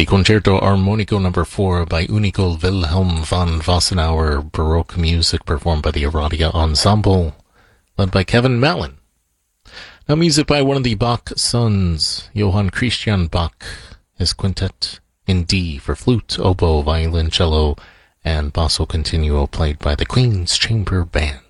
Concerto Armonico No. 4 by Unico Wilhelm von Wassenauer, Baroque music performed by the Aradia Ensemble, led by Kevin Mallon. Now music by one of the Bach sons, Johann Christian Bach, his quintet in D for flute, oboe, violin, cello, and basso continuo, played by the Queen's Chamber Band.